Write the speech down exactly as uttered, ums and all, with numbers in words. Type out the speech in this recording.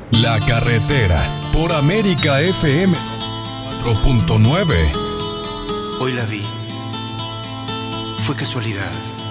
La Carretera, por América F M cuatro punto nueve. Hoy la vi. Fue casualidad.